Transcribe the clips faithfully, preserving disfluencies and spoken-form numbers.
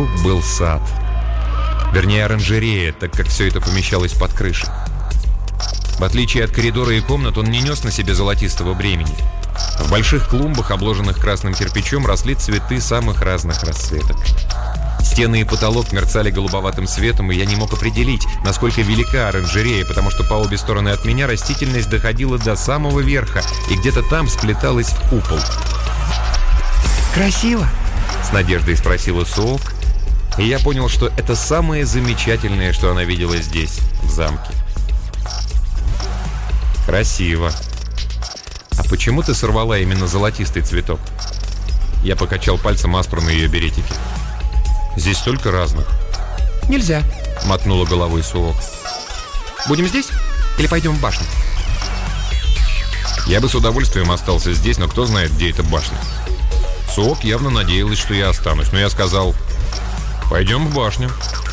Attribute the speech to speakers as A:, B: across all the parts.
A: вокруг был сад. Вернее, оранжерея, так как все это помещалось под крышей. В отличие от коридора и комнат, он не нес на себе золотистого бремени. В больших клумбах, обложенных красным кирпичом, росли цветы самых разных расцветок. Стены и потолок мерцали голубоватым светом, и я не мог определить, насколько велика оранжерея, потому что по обе стороны от меня растительность доходила до самого верха, и где-то там сплеталась в купол.
B: «Красиво?»
A: — с надеждой спросила Суок, и я понял, что это самое замечательное, что она видела здесь, в замке. «Красиво. А почему ты сорвала именно золотистый цветок?» Я покачал пальцем аспру на ее беретике. «Здесь столько разных».
B: «Нельзя»,
A: — мотнула головой Суок.
B: «Будем здесь или пойдем в башню?»
A: Я бы с удовольствием остался здесь, но кто знает, где эта башня. Суок явно надеялась, что я останусь, но я сказал: «Пойдем в башню».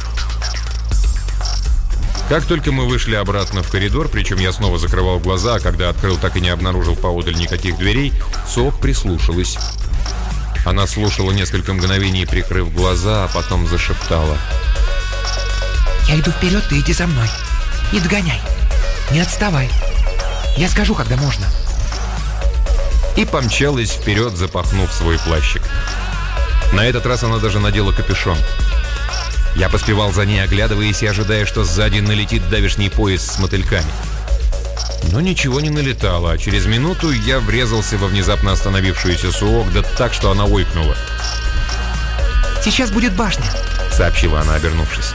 A: Как только мы вышли обратно в коридор, причем я снова закрывал глаза, а когда открыл, так и не обнаружил поодаль никаких дверей, Суок прислушалась. Она слушала несколько мгновений, прикрыв глаза, а потом зашептала:
B: «Я иду вперед, ты иди за мной. Не догоняй. Не отставай. Я скажу, когда можно».
A: И помчалась вперед, запахнув свой плащик. На этот раз она даже надела капюшон. Я поспевал за ней, оглядываясь и ожидая, что сзади налетит давешний поезд с мотыльками. Но ничего не налетало, а через минуту я врезался во внезапно остановившуюся Суок, да так, что она ойкнула.
B: «Сейчас будет башня»,
A: — сообщила она, обернувшись.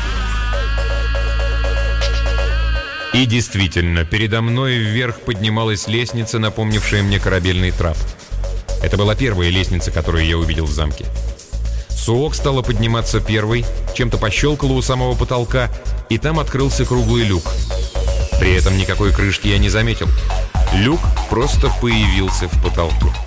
A: И действительно, передо мной вверх поднималась лестница, напомнившая мне корабельный трап. Это была первая лестница, которую я увидел в замке. Суок стала подниматься первой, чем-то пощелкала у самого потолка, и там открылся круглый люк. При этом никакой крышки я не заметил. Люк просто появился в потолке.